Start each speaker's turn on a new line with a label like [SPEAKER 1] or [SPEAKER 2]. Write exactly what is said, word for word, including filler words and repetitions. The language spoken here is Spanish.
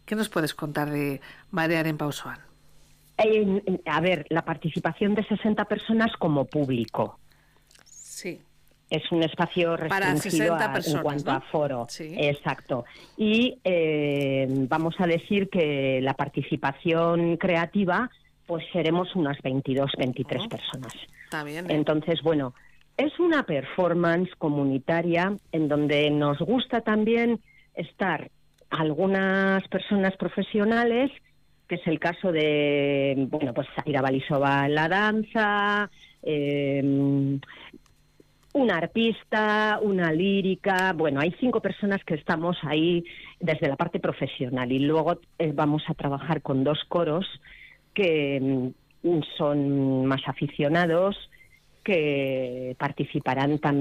[SPEAKER 1] ¿Qué nos puedes contar de Marear en Pausoan?
[SPEAKER 2] Eh, a ver, la participación de sesenta personas como público.
[SPEAKER 1] Sí.
[SPEAKER 2] Es un espacio restringido a,
[SPEAKER 1] personas,
[SPEAKER 2] en cuanto
[SPEAKER 1] ¿no?
[SPEAKER 2] a foro.
[SPEAKER 1] Sí.
[SPEAKER 2] Exacto. Y eh, vamos a decir que la participación creativa, pues seremos unas veintidós, veintitrés
[SPEAKER 1] Oh,
[SPEAKER 2] personas.
[SPEAKER 1] Está bien, ¿eh?
[SPEAKER 2] Entonces, bueno, es una performance comunitaria en donde nos gusta también estar algunas personas profesionales, que es el caso de, bueno, pues Zaira Balisova en la danza, eh, una arpista, una lírica. Bueno, hay cinco personas que estamos ahí desde la parte profesional y luego eh, vamos a trabajar con dos coros que mm, son más aficionados, que participarán también